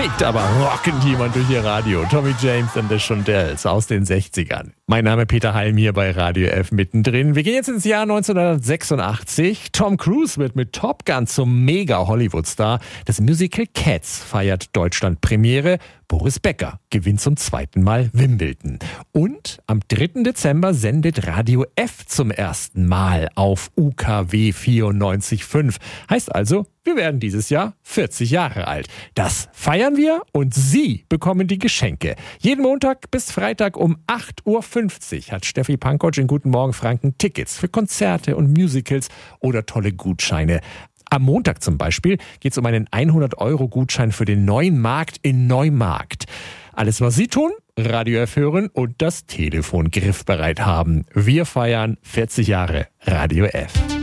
fegt aber rockend jemand durch ihr Radio. Tommy James and the Shondells aus den 60ern. Mein Name Peter Heim hier bei Radio F mittendrin. Wir gehen jetzt ins Jahr 1986. Tom Cruise wird mit Top Gun zum Mega-Hollywood-Star. Das Musical Cats feiert Deutschland Premiere. Boris Becker gewinnt zum zweiten Mal Wimbledon. Und am 3. Dezember sendet Radio F zum ersten Mal auf UKW 94.5. Heißt also, wir werden dieses Jahr 40 Jahre alt. Das feiern wir und Sie bekommen die Geschenke. Jeden Montag bis Freitag um 8.50 Uhr hat Steffi Pankotsch in Guten Morgen Franken Tickets für Konzerte und Musicals oder tolle Gutscheine. Am Montag zum Beispiel geht es um einen 100-Euro-Gutschein für den neuen Markt in Neumarkt. Alles, was Sie tun, Radio F hören und das Telefon griffbereit haben. Wir feiern 40 Jahre Radio F.